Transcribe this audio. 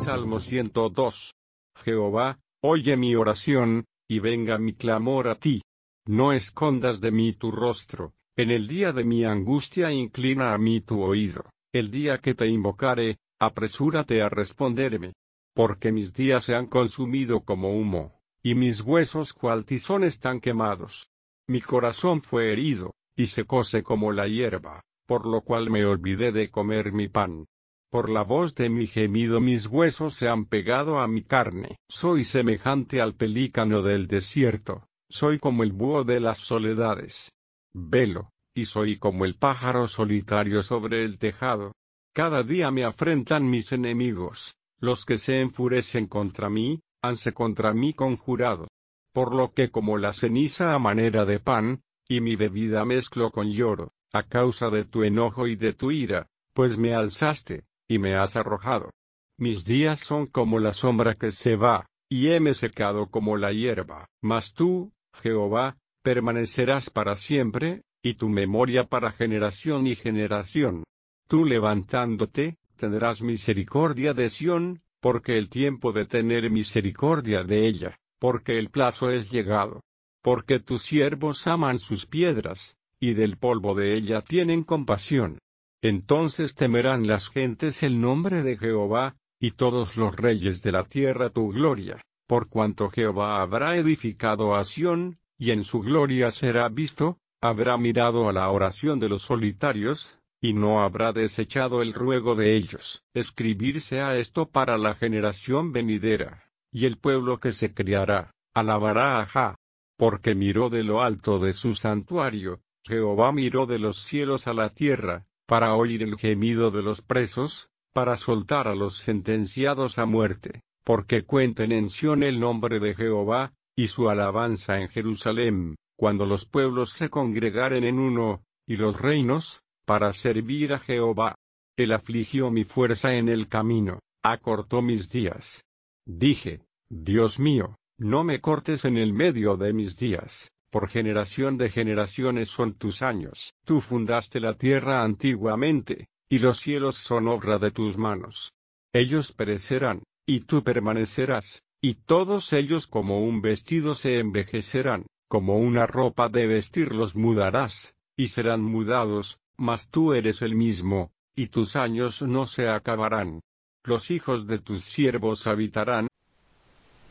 Salmo 102. Jehová, oye mi oración, y venga mi clamor a ti. No escondas de mí tu rostro, en el día de mi angustia inclina a mí tu oído. El día que te invocare, apresúrate a responderme. Porque mis días se han consumido como humo, y mis huesos cual tizón están quemados. Mi corazón fue herido, y secóse como la hierba, por lo cual me olvidé de comer mi pan. Por la voz de mi gemido mis huesos se han pegado a mi carne. Soy semejante al pelícano del desierto, soy como el búho de las soledades. Velo, y soy como el pájaro solitario sobre el tejado. Cada día me afrentan mis enemigos, los que se enfurecen contra mí, hanse contra mí conjurado. Por lo que como la ceniza a manera de pan, y mi bebida mezclo con lloro, a causa de tu enojo y de tu ira, pues me alzaste, y me has arrojado. Mis días son como la sombra que se va, y heme secado como la hierba. Mas tú, Jehová, permanecerás para siempre, y tu memoria para generación y generación. Tú levantándote, tendrás misericordia de Sión, porque el tiempo de tener misericordia de ella, porque el plazo es llegado. Porque tus siervos aman sus piedras, y del polvo de ella tienen compasión. Entonces temerán las gentes el nombre de Jehová, y todos los reyes de la tierra tu gloria, por cuanto Jehová habrá edificado a Sión, y en su gloria será visto, habrá mirado a la oración de los solitarios, y no habrá desechado el ruego de ellos. Escribirse a esto para la generación venidera, y el pueblo que se criará, alabará a Jah. Porque miró de lo alto de su santuario, Jehová miró de los cielos a la tierra, para oír el gemido de los presos, para soltar a los sentenciados a muerte, porque cuenten en Sión el nombre de Jehová, y su alabanza en Jerusalén, cuando los pueblos se congregaren en uno, y los reinos, para servir a Jehová. Él afligió mi fuerza en el camino, acortó mis días. Dije, Dios mío, no me cortes en el medio de mis días. Por generación de generaciones son tus años. Tú fundaste la tierra antiguamente, y los cielos son obra de tus manos. Ellos perecerán, y tú permanecerás, y todos ellos como un vestido se envejecerán, como una ropa de vestir los mudarás, y serán mudados, mas tú eres el mismo, y tus años no se acabarán. Los hijos de tus siervos habitarán,